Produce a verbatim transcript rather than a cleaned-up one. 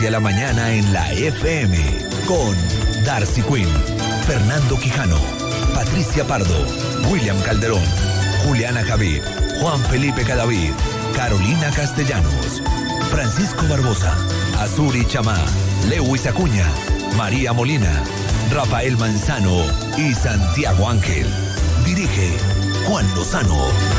de la mañana en la F M con Darcy Quinn, Fernando Quijano, Patricia Pardo, William Calderón, Juliana Javid, Juan Felipe Cadavid, Carolina Castellanos, Francisco Barbosa, Azuri Chamá, Lewis Acuña, María Molina, Rafael Manzano y Santiago Ángel. Dirige Juan Lozano.